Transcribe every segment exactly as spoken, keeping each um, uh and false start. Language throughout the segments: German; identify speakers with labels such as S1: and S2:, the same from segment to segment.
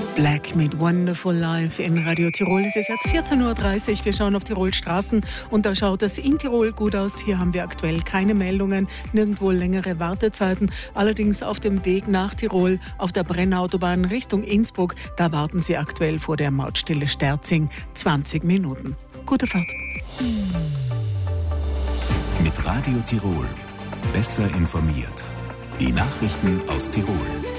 S1: Black mit Wonderful Life in Radio Tirol. Es ist jetzt vierzehn Uhr dreißig. Wir schauen auf Tirol Straßen und da schaut es in Tirol gut aus. Hier haben wir aktuell keine Meldungen, nirgendwo längere Wartezeiten. Allerdings auf dem Weg nach Tirol auf der Brennautobahn Richtung Innsbruck, da warten Sie aktuell vor der Mautstelle Sterzing zwanzig Minuten. Gute Fahrt.
S2: Mit Radio Tirol. Besser informiert. Die Nachrichten aus Tirol.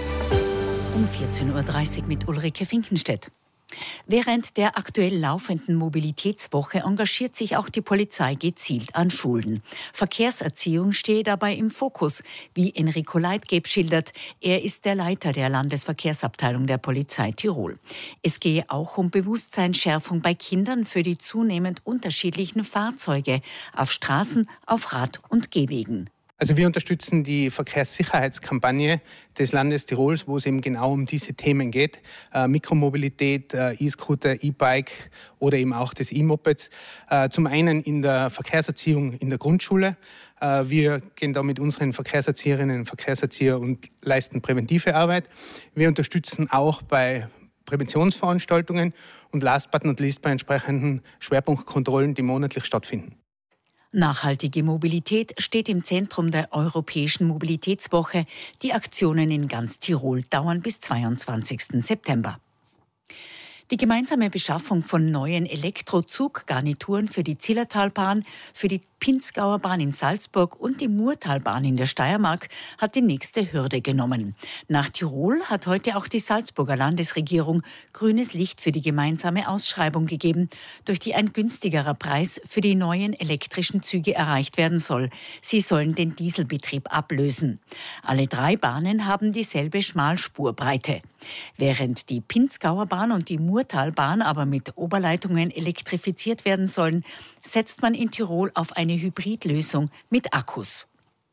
S3: Um vierzehn Uhr dreißig mit Ulrike Finkenstedt. Während der aktuell laufenden Mobilitätswoche engagiert sich auch die Polizei gezielt an Schulen. Verkehrserziehung stehe dabei im Fokus, wie Enrico Leitgeb schildert. Er ist der Leiter der Landesverkehrsabteilung der Polizei Tirol. Es gehe auch um Bewusstseinsschärfung bei Kindern für die zunehmend unterschiedlichen Fahrzeuge auf Straßen, auf Rad- und Gehwegen.
S4: Also wir unterstützen die Verkehrssicherheitskampagne des Landes Tirols, wo es eben genau um diese Themen geht. Äh, Mikromobilität, äh, E-Scooter, E-Bike oder eben auch des E-Mopeds. Äh, zum einen in der Verkehrserziehung in der Grundschule. Äh, wir gehen da mit unseren Verkehrserzieherinnen und Verkehrserzieher und leisten präventive Arbeit. Wir unterstützen auch bei Präventionsveranstaltungen und last but not least bei entsprechenden Schwerpunktkontrollen, die monatlich stattfinden.
S3: Nachhaltige Mobilität steht im Zentrum der Europäischen Mobilitätswoche. Die Aktionen in ganz Tirol dauern bis zweiundzwanzigsten September. Die gemeinsame Beschaffung von neuen Elektrozuggarnituren für die Zillertalbahn, für die Pinzgauer Bahn in Salzburg und die Murtalbahn in der Steiermark hat die nächste Hürde genommen. Nach Tirol hat heute auch die Salzburger Landesregierung grünes Licht für die gemeinsame Ausschreibung gegeben, durch die ein günstigerer Preis für die neuen elektrischen Züge erreicht werden soll. Sie sollen den Dieselbetrieb ablösen. Alle drei Bahnen haben dieselbe Schmalspurbreite. Während die Pinzgauer Bahn und die Murtalbahn aber mit Oberleitungen elektrifiziert werden sollen, setzt man in Tirol auf eine Hybridlösung mit Akkus.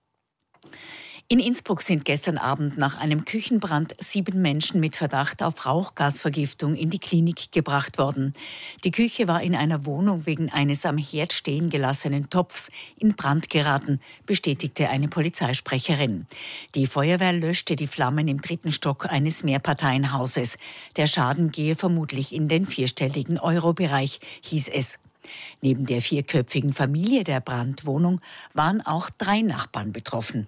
S3: In Innsbruck sind gestern Abend nach einem Küchenbrand sieben Menschen mit Verdacht auf Rauchgasvergiftung in die Klinik gebracht worden. Die Küche war in einer Wohnung wegen eines am Herd stehen gelassenen Topfs in Brand geraten, bestätigte eine Polizeisprecherin. Die Feuerwehr löschte die Flammen im dritten Stock eines Mehrparteienhauses. Der Schaden gehe vermutlich in den vierstelligen Euro-Bereich, hieß es. Neben der vierköpfigen Familie der Brandwohnung waren auch drei Nachbarn betroffen.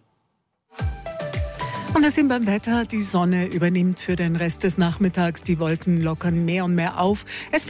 S1: Und wir sind beim Wetter. Die Sonne übernimmt für den Rest des Nachmittags. Die Wolken lockern mehr und mehr auf. Es